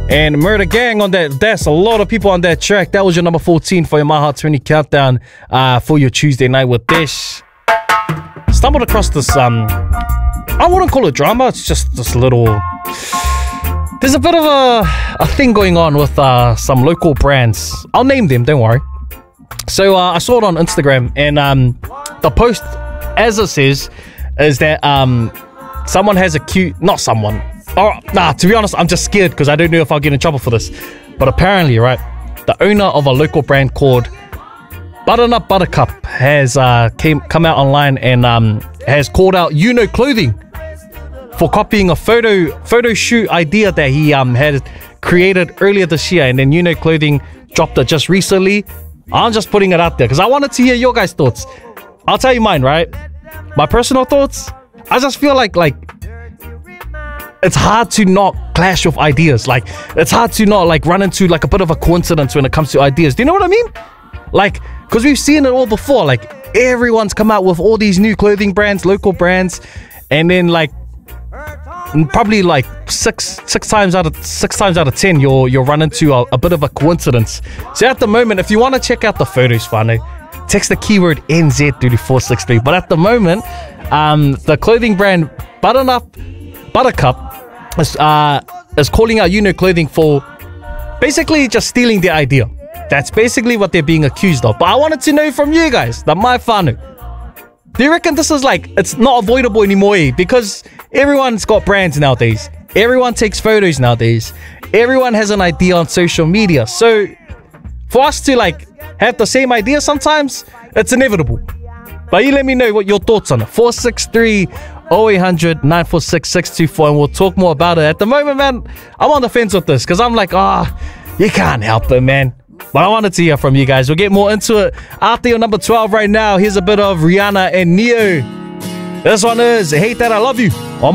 And Murder Gang on that. That's a lot of people on that track. That was your number 14 for your My Heart 20 countdown for your Tuesday night with Dish. Stumbled across this, I wouldn't call it drama. It's just this little... There's a bit of a thing going on with some local brands. I'll name them, don't worry. So I saw it on Instagram, and the post, as it says, is that someone has accused... Not someone. Oh, nah, to be honest, I'm just scared because I don't know if I'll get in trouble for this. But apparently, right, the owner of a local brand called Butternut Buttercup has come out online and has called out You-Know Clothing for copying a photo shoot idea that he had created earlier this year. And then You-Know Clothing dropped it just recently. I'm just putting it out there because I wanted to hear your guys' thoughts. I'll tell you mine, right? My personal thoughts, I just feel like it's hard to not clash with ideas. Like, it's hard to not like run into like a bit of a coincidence when it comes to ideas. Do you know what I mean? Like, because we've seen it all before. Like, everyone's come out with all these new clothing brands, local brands, and then like probably like six times out of 10 you'll run into a bit of a coincidence. So at the moment, if you want to check out the photos, Whānau, text the keyword NZ through to 463. But at the moment, the clothing brand Buttercup is calling out You-Know Clothing for basically just stealing their idea. That's basically what they're being accused of. But I wanted to know from you guys, the My Whānau, do you reckon this is like, it's not avoidable anymore, eh? Because everyone's got brands nowadays. Everyone takes photos nowadays. Everyone has an idea on social media. So for us to like have the same idea sometimes, it's inevitable. But you let me know what your thoughts on it. 463 0800 946 624, and we'll talk more about it. At the moment, man, I'm on the fence with this because I'm like, you can't help it, man. But I wanted to hear from you guys. We'll get more into it after your number 12 right now. Here's a bit of Rihanna and Neo. This one is Hate That I Love You on